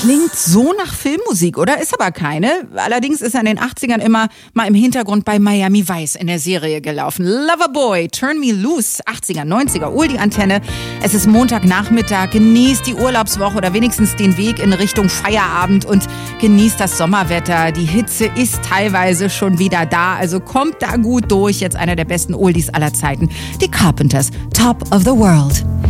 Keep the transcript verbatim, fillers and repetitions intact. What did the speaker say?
Klingt so nach Filmmusik, oder? Ist aber keine. Allerdings ist er in den achtzigern immer mal im Hintergrund bei Miami Vice in der Serie gelaufen. Loverboy, Turn Me Loose, achtziger, neunziger, Oldie-Antenne. Es ist Montagnachmittag, genießt die Urlaubswoche oder wenigstens den Weg in Richtung Feierabend und genießt das Sommerwetter. Die Hitze ist teilweise schon wieder da, also kommt da gut durch. Jetzt einer der besten Oldies aller Zeiten, die Carpenters, Top of the World.